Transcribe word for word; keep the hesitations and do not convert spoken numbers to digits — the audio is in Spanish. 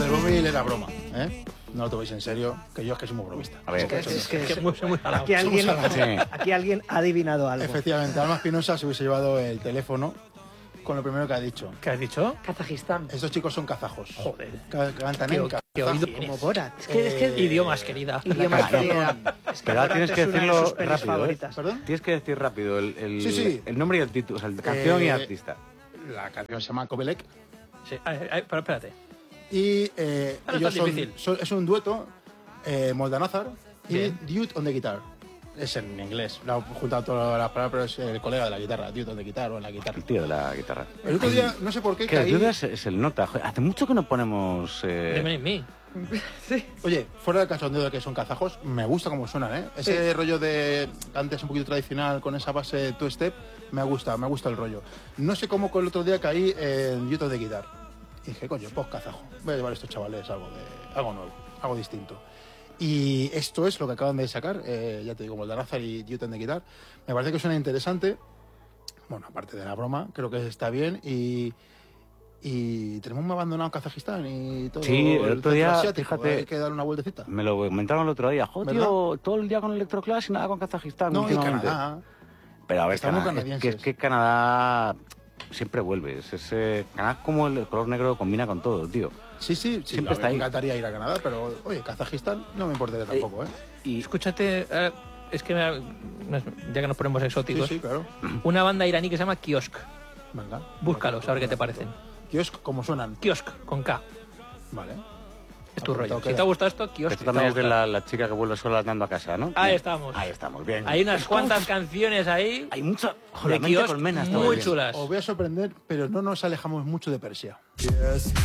del móvil era broma, ¿eh? No lo toméis en serio, que yo es que soy muy bromista. A ver, Es que, es que, Es que muy, muy salado. aquí, alguien, Somos salados. aquí alguien ha adivinado algo. Efectivamente, Alma Espinosa se hubiese llevado el teléfono con lo primero que ha dicho. ¿Qué has dicho? Kazajistán. Estos chicos son kazajos. Joder. Ca- Cantan Qué- en qué kazajo. oído Como Borat. Es que, es que Eh, idiomas, querida. Idiomas Claro. que- es que Pero ahora Borat tienes que es una de decirlo sus pelis rápido, ¿eh? favoritas. ¿Perdón? Tienes que decir rápido el, el, Sí, sí. el nombre y el título, o sea, la canción y Eh, artista. La canción se llama Kobelek. Sí, ay, ay, pero espérate. Y eh, Ah, no ellos es tan son, difícil. son- es un dueto, eh, Moldanazar y Bien. Dude on the Guitar. Es en inglés, lo he juntado todas las palabras, pero es el colega de la guitarra, Dude on the Guitar o en la guitarra. El tío de la guitarra. El otro día, no sé por qué, Que caí... el duda es, es el nota. Joder, hace mucho que no ponemos... eh, De Me Me. Oye, fuera del cachondeo de que son kazajos, me gusta cómo suenan, ¿eh? Ese rollo de antes un poquito tradicional con esa base two-step, me gusta, me gusta el rollo. No sé cómo con el otro día caí en YouTube de Guitar. Y dije, coño, pues kazajo. Voy a llevar a estos chavales algo, de, algo nuevo, algo distinto. Y esto es lo que acaban de sacar, eh, ya te digo, Moldanazar y YouTube de Guitar. Me parece que suena interesante. Bueno, aparte de la broma, creo que está bien y... Y tenemos muy abandonado Kazajistán y todo Sí, el otro día, centro asiático, fíjate, hay que darle una vueltecita. Me lo comentaron el otro día. Joder, ¿Verdad? tío, todo el día con Electroclash y nada con Kazajistán No, y últimamente. Canadá. Pero a ver, Estamos Canadá, es que, canadienses. es que Canadá siempre vuelve. Es ese, Canadá como el color negro combina con todo, tío. Sí, sí, sí. Siempre a está mí ahí. Me encantaría ir a Canadá, pero oye, Kazajistán no me importaría tampoco, ¿eh? Y Escúchate, eh, es que me- ya que nos ponemos Sí, exóticos, sí, claro. una banda iraní que se llama Kiosk. Venga. Búscalos, a ver qué te parecen. Kiosk, ¿cómo suenan? Kiosk, con K. Vale. Es tu Apuntado rollo. queda. Si te ha gustado esto, Kiosk. esto te va también a es de gustar. la, la chica que vuelve sola andando a casa, ¿no? Ahí Bien. estamos. Ahí estamos, bien. Hay unas cuantas canciones ahí Hay mucha... de Joder, Kiosk colmena está muy bien. chulas. Os voy a sorprender, pero no nos alejamos mucho de Persia. Yes.